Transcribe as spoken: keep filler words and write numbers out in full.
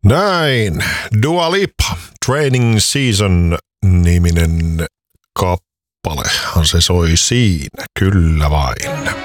Näin. Dua Lipa, Training Season -niminen kappalehan se soi siinä, kyllä vain.